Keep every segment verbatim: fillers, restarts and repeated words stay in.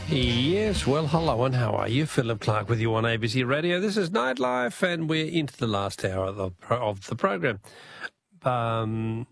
Yes, well, hello and how are you? Philip Clark with you on A B C Radio. This is Nightlife and we're into the last hour of the, pro- of the program. Um,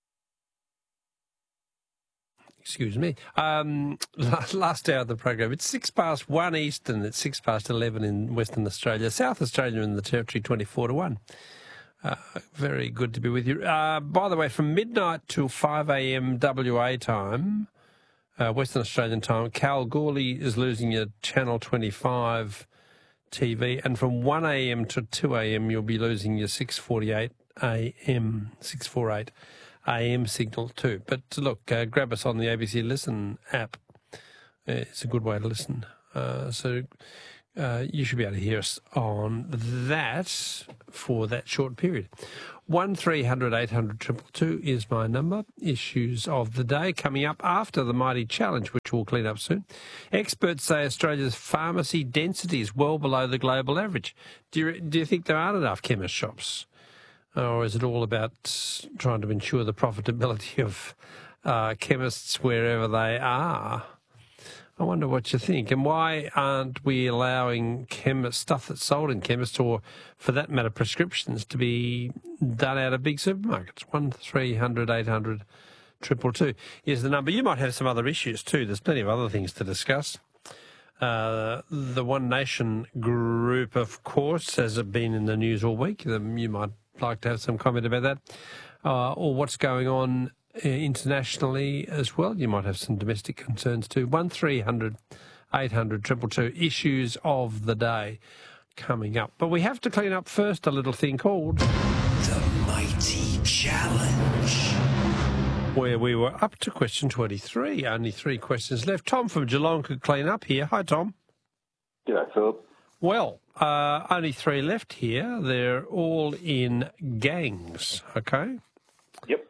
excuse me. Um, last hour of the program. It's six past one Eastern. It's six past eleven in Western Australia. South Australia in the Territory, twenty-four to one. Uh, very good to be with you. Uh, by the way, from midnight till five a.m. W A time, uh, Western Australian time, Kalgoorlie is losing your Channel twenty-five T V, and from one a.m. to two a.m. you'll be losing your six forty-eight a.m. six forty-eight a.m. signal too. But look, uh, grab us on the A B C Listen app. It's a good way to listen. Uh, so uh, you should be able to hear us on that for that short period. One three hundred eight hundred two two two is my number. Issues of the day coming up after the Mighty Challenge, which we'll clean up soon. Experts say Australia's pharmacy density is well below the global average. Do you, do you think there aren't enough chemist shops? Or is it all about trying to ensure the profitability of uh, chemists wherever they are? I wonder what you think. And why aren't we allowing chemist stuff that's sold in chemists, or for that matter prescriptions, to be done out of big supermarkets? One three hundred eight hundred triple two is the number. You might have some other issues too. There's plenty of other things to discuss. Uh, the One Nation group, of course, has been in the news all week. You might like to have some comment about that, uh, or what's going on internationally as well. You might have some domestic concerns too. One three hundred eight hundred triple two issues of the day coming up. But we have to clean up first a little thing called The Mighty Challenge, where we were up to question twenty-three. Only three questions left. Tom from Geelong could clean up here. Hi, Tom. G'day, Philip. Well, uh, only three left here. They're all in gangs, okay? Yep.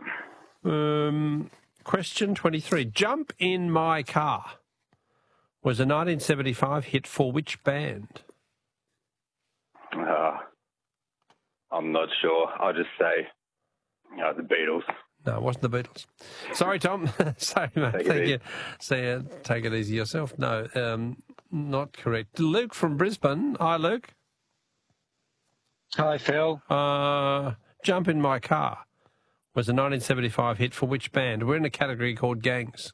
Um, question twenty-three. Jump in My Car was a nineteen seventy-five hit for which band? Uh, I'm not sure. I'll just say uh, the Beatles. No, it wasn't the Beatles. Sorry, Tom. Sorry, mate. Take it Thank easy. you. See, uh, take it easy yourself. No, um, not correct. Luke from Brisbane. Hi, Luke. Hi, Phil. Uh, Jump in My Car was a nineteen seventy-five hit for which band? We're in a category called gangs.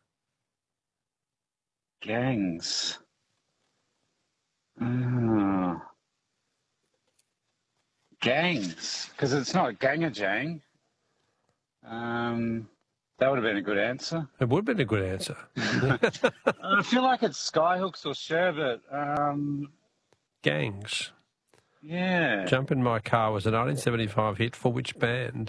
Gangs. Oh. Gangs. Because it's not Gangajang. Um, that would have been a good answer. It would have been a good answer. I feel like it's Skyhooks or Sherbet. Um, Gangs. yeah. Jump in My Car was a nineteen seventy-five hit for which band?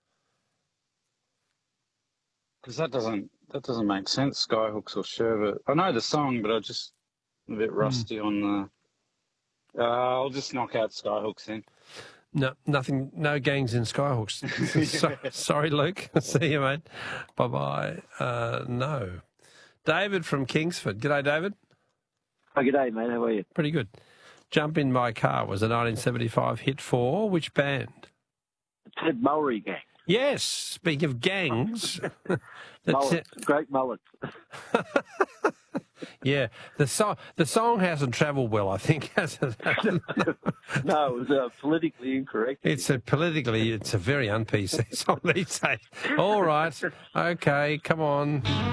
Because that doesn't that doesn't make sense. Skyhooks or Sherbet. I know the song, but I'm just a bit rusty mm. on the. Uh, I'll just knock out Skyhooks then. No, nothing, no gangs in Skyhooks. so, sorry, Luke. See you, mate. Bye-bye. Uh, no. David from Kingsford. G'day, David. Oh, g'day, mate. How are you? Pretty good. Jump in My Car was a nineteen seventy-five hit for which band? Ted Mulry Gang. Yes. Speaking of gangs. Mullets. Great mullets. Yeah, the song the song hasn't travelled well, I think, has it? No, it was uh, politically incorrect. It's a politically, it's a very un-P C song these days. All right, okay, come on.